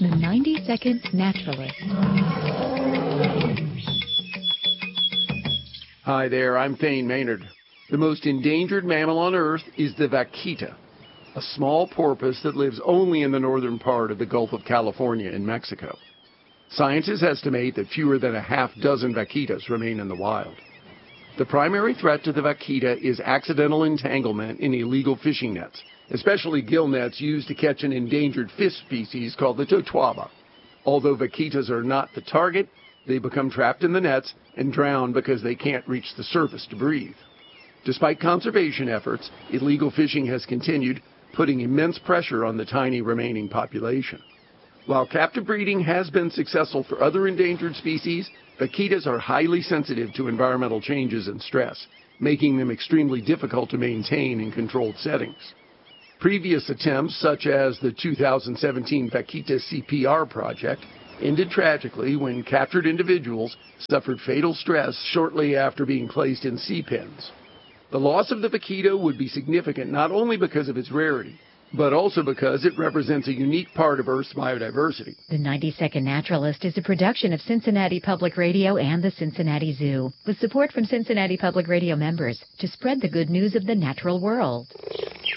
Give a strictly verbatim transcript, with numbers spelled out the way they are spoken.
The ninety second Naturalist. Hi there, I'm Thane Maynard. The most endangered mammal on Earth is the vaquita, a small porpoise that lives only in the northern part of the Gulf of California in Mexico. Scientists estimate that fewer than a half dozen vaquitas remain in the wild. The primary threat to the vaquita is accidental entanglement in illegal fishing nets, especially gill nets used to catch an endangered fish species called the totoaba. Although vaquitas are not the target, they become trapped in the nets and drown because they can't reach the surface to breathe. Despite conservation efforts, illegal fishing has continued, putting immense pressure on the tiny remaining population. While captive breeding has been successful for other endangered species, vaquitas are highly sensitive to environmental changes and stress, making them extremely difficult to maintain in controlled settings. Previous attempts, such as the two thousand seventeen Vaquita C P R project, ended tragically when captured individuals suffered fatal stress shortly after being placed in sea pens. The loss of the vaquita would be significant not only because of its rarity, but also because it represents a unique part of Earth's biodiversity. The ninety second Naturalist is a production of Cincinnati Public Radio and the Cincinnati Zoo, with support from Cincinnati Public Radio members to spread the good news of the natural world.